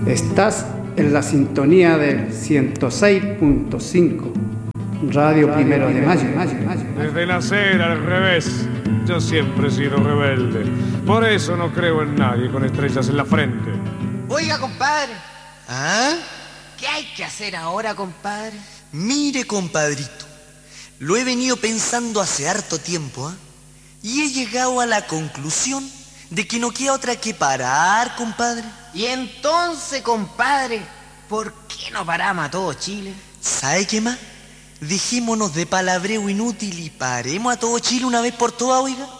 Estás en la sintonía del 106.5, Radio Primero de Mayo. Desde nacer al revés, yo siempre he sido rebelde. Por eso no creo en nadie con estrellas en la frente. Oiga, compadre. ¿Ah? ¿Qué hay que hacer ahora, compadre? Mire, compadrito, lo he venido pensando hace harto tiempo, y he llegado a la conclusión de que no queda otra que parar, compadre. Y entonces, compadre, ¿por qué no paramos a todo Chile? ¿Sabe qué más? Dejémonos de palabreo inútil y paremos a todo Chile una vez por todas, oiga.